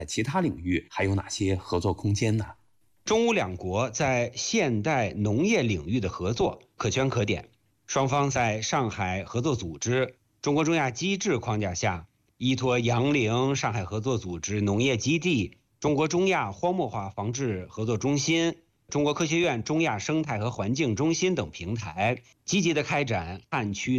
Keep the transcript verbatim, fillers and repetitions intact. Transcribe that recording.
其他领域还有哪些合作空间呢？ 中乌两国在现代农业领域的合作可圈可点，双方在上海合作组织、中国中亚机制框架下，依托杨凌上海合作组织农业基地、中国中亚荒漠化防治合作中心、中国科学院中亚生态和环境中心等平台，积极地开展旱区